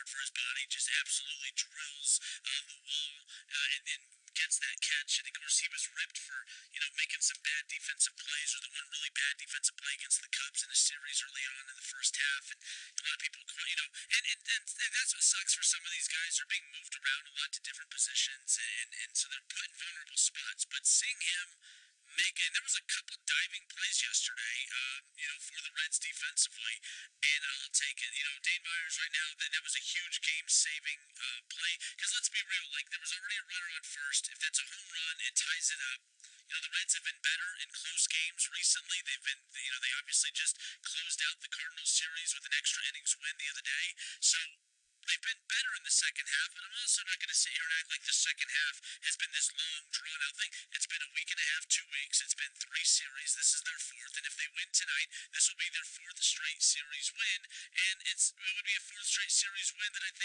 for his body, just absolutely drills the wall and then gets that catch. And of course, he was ripped for making some bad defensive plays, or the one really bad defensive play against the Cubs in a series early on in the first half. And a lot of people, and that's what sucks for some of these guys. They're being moved around a lot to different positions, and so they're put in vulnerable spots. But seeing him and there was a couple diving plays yesterday, for the Reds defensively, and I'll take it. Dane Myers right now, that was a huge game-saving play. Because let's be real, like there was already a runner on first. If that's a home run, it ties it up. The Reds have been better in close games recently. They obviously just closed out the Cardinals series with an extra innings win the other day. So they've been better in the second half, but I'm also not going to sit here and act like the second half has been this long, drawn-out thing. It's been a week and a half, 2 weeks. It's been three series. This is their fourth, and if they win tonight, this will be their fourth straight series win, and it would be a fourth straight series win that I think